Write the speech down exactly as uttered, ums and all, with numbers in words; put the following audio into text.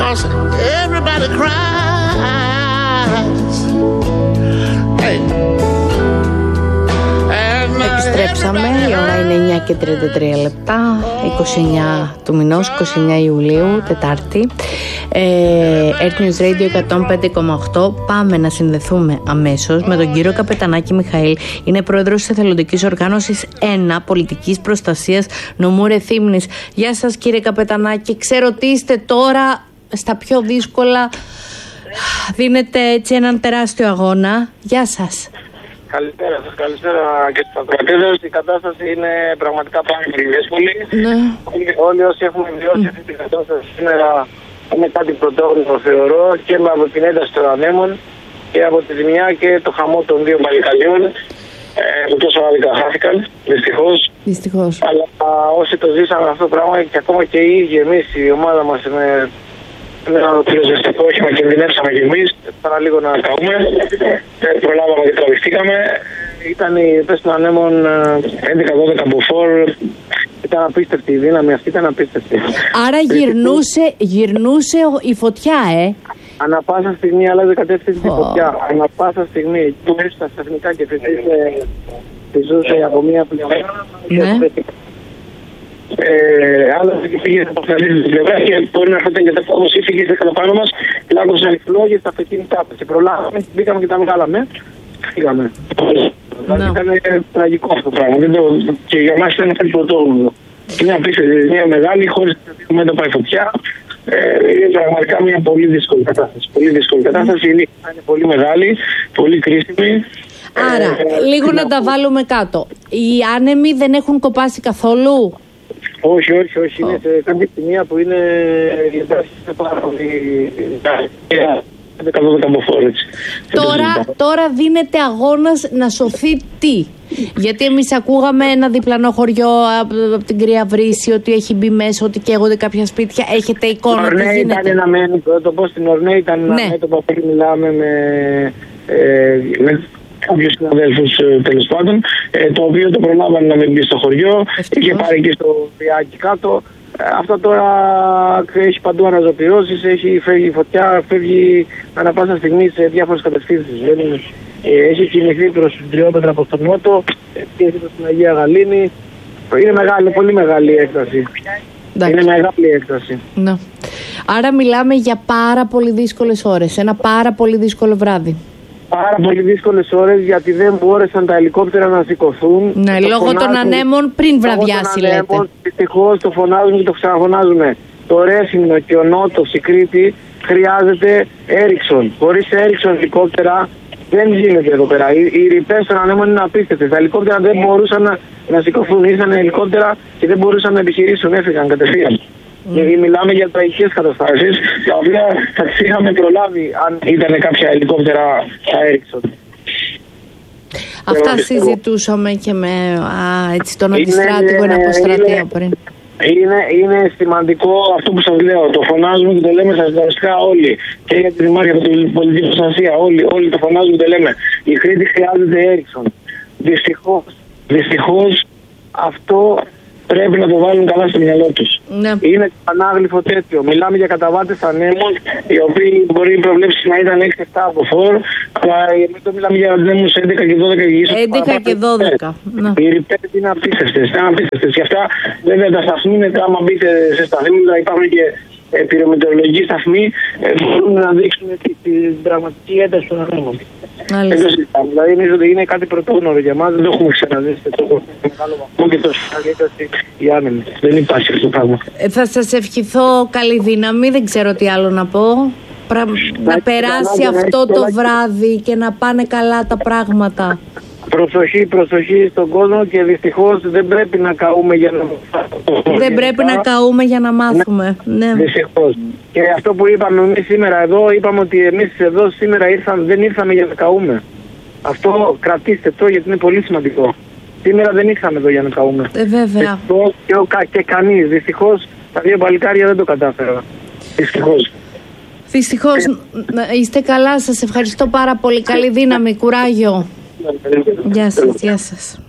'cause everybody cries. Hey. Επιστρέψαμε, η ώρα είναι εννιά και τριάντα τρία λεπτά, είκοσι εννιά του μηνός, είκοσι εννιά Ιουλίου, Τετάρτη. ε, Earth News Radio εκατόν πέντε κόμμα οκτώ. Πάμε να συνδεθούμε αμέσως με τον κύριο Καπετανάκη Μιχαήλ. Είναι πρόεδρος της εθελοντικής οργάνωσης ένα πολιτικής προστασίας νομού Ρεθύμνης. Γεια σας κύριε Καπετανάκη, ξέρω ότι είστε τώρα στα πιο δύσκολα, δίνετε έτσι έναν τεράστιο αγώνα. Γεια σας. Καλησπέρα σας, καλησπέρα και στους ακροατές. Η κατάσταση είναι πραγματικά πάρα πολύ δύσκολη. Ναι. Όλοι, όλοι όσοι έχουμε βιώσει αυτή την κατάσταση σήμερα είναι κάτι πρωτόγνωρο θεωρώ, και από την ένταση των ανέμων και από τη ζημιά και το χαμό των δύο παλικαριών ε, που τόσο άδικα χάθηκαν, δυστυχώς. Δυστυχώς. Αλλά α, όσοι το ζήσαμε αυτό το πράγμα και ακόμα και οι ίδιοι εμείς, η ομάδα μας με ένα πυροσβεστικό όχημα κινδυνεύσαμε κι εμείς, παρά λίγο να καούμε, προλάβαμε και τραβηχτήκαμε. Ήταν η πες των ανέμων έντεκα δώδεκα μποφόρ, ήταν απίστευτη η δύναμη αυτή, ήταν απίστευτη. Άρα γυρνούσε, γυρνούσε η φωτιά, ε. Ανά πάσα στιγμή άλλαζε κατεύθυνση η φωτιά. Ανά πάσα στιγμή που έσαι στα εθνικά και τη ζούσε από μία πλευρά. Ναι. Ε, άλλαζε και πήγε από αυτή την πλευρά και μπορεί να έρχονταν και όπως έφυγε κατά πάνω μας, λάγωσαν οι φλόγες στα αυτοκίνητά μας. Προλάβαμε, μπήκαμε και τα βγάλαμε. Φύγαμε. Δηλαδή ήταν τραγικό αυτό το πράγμα. Και για μας ήταν κάτι πρωτόγνωρο. Μια απίστευτη, μια μεγάλη, χωρίς να το πάει φωτιά. Ε, είναι πραγματικά μια πολύ δύσκολη κατάσταση. Πολύ δύσκολη κατάσταση. Η νύχτα είναι πολύ μεγάλη, πολύ κρίσιμη. Άρα, ε, λίγο να τα βάλουμε κάτω. Οι άνεμοι δεν έχουν κοπάσει καθόλου? Όχι, όχι, όχι. Είναι σε κάποια σημεία που είναι σε πάρα πολύ. Τώρα, τώρα δίνεται αγώνας να σωθεί τι? Γιατί εμείς ακούγαμε ένα διπλανό χωριό από την Κρύα Βρύση ότι έχει μπει μέσα, ότι καίγονται κάποια σπίτια. Έχετε εικόνα? Ορνέ τι γίνεται? Ήταν ένα μέτωπο, το πω στην Ορνέ ήταν ένα ναι. μέτωπο που μιλάμε με, ε, με κάποιους συναδέλφους τέλος πάντων, ε, το οποίο το προλάβανε να μην μπει στο χωριό. Ευτυχώς. Είχε πάρει και στο Βιάκι κάτω. Αυτό τώρα έχει παντού αναζωπηρώσεις, έχει φεύγει φωτιά, φεύγει ανά πάσα στιγμή σε διάφορες κατευθύνσεις. Έχει κινηθεί προς την Τριόπετρα από τον Νότο, έχει προς την Αγία Γαλήνη. Είναι μεγάλη, πολύ μεγάλη έκταση. Εντάξει. Είναι μεγάλη έκταση. Ναι. Άρα μιλάμε για πάρα πολύ δύσκολες ώρες, ένα πάρα πολύ δύσκολο βράδυ. Πάρα πολύ δύσκολες ώρες, γιατί δεν μπόρεσαν τα ελικόπτερα να σηκωθούν. Ναι, λόγω φωνάζουν, των ανέμων πριν βραδιάσει, λέτε. Δυστυχώς το φωνάζουμε και το ξαναφωνάζουμε. Το Ρέθυμνο και ο Νότος, η Κρήτη, χρειάζεται Έριξον. Χωρίς Έριξον ελικόπτερα δεν γίνεται εδώ πέρα. Οι, οι ρηπές των ανέμων είναι απίστευτες. Τα ελικόπτερα δεν μπορούσαν να, να σηκωθούν. Ήρθαν ελικόπτερα και δεν μπορούσαν να επιχειρήσουν. Έφυγαν κατευθείαν. Mm. Γιατί μιλάμε για τραγικές καταστάσεις, τα οποία θα τις είχαμε προλάβει αν ήταν κάποια ελικόπτερα στα Έριξον. Αυτά συζητούσαμε και με α, έτσι, τον αντιστράτηγο ένα αποστρατείο πριν. Είναι, είναι σημαντικό αυτό που σας λέω. Το φωνάζουμε και το λέμε στα συνταγματικά όλοι. Και για τη δημάρχια του πολιτική προστασία. Όλοι, όλοι το φωνάζουμε και το λέμε. Η Κρήτη χρειάζεται Έριξον. Δυστυχώς, δυστυχώς αυτό πρέπει να το βάλουν καλά στο μυαλό τους. Ναι. Είναι ανάγλυφο τέτοιο. Μιλάμε για καταβάτες ανέμων, οι οποίοι μπορεί οι προβλέψεις να ήταν έξι επτά από φορ, αλλά εμείς το μιλάμε για ανέμους έντεκα και δώδεκα και ίσως έντεκα και δώδεκα. Ναι. Οι ρηπές είναι απίστευτες, είναι απίστευτες. Και αυτά βέβαια τα σταθμίνεται, άμα μπείτε σε σταθμίνες, υπάρχουν και ε, πυρομετεωρολογικοί σταθμοί, ε, μπορούν να δείξουν την πραγματική ένταση των ανέμων. Δηλαδή είναι, είναι κάτι πρωτόγνωρο για μας, δεν το έχουμε ξαναδεί σε τόσο μεγάλο βαθμό και τόσο καλή ένταση οι άνεμοι. Δεν υπάρχει αυτό το πράγμα. Ε, θα σας ευχηθώ καλή δύναμη, δεν ξέρω τι άλλο να πω. Πρα... Να, να περάσει αυτό το βράδυ και να πάνε καλά τα πράγματα. Προσοχή, προσοχή στον κόσμο και δυστυχώς δεν πρέπει να καούμε για να μάθουμε. Δεν πρέπει να καούμε για να μάθουμε. Ναι. Ναι. Δυστυχώς. Και αυτό που είπαμε εμείς σήμερα εδώ, είπαμε ότι εμείς εδώ σήμερα ήρθαμε, δεν ήρθαμε για να καούμε. Αυτό κρατήστε το γιατί είναι πολύ σημαντικό. Σήμερα δεν ήρθαμε εδώ για να καούμε. Ε, βέβαια. Και, και κανείς. Δυστυχώς τα δύο παλικάρια δεν το κατάφεραν. Δυστυχώς. Δυστυχώς. Είστε καλά, σας ευχαριστώ πάρα πολύ. Καλή δύναμη, κουράγιο. Γεια σας, γεια σας.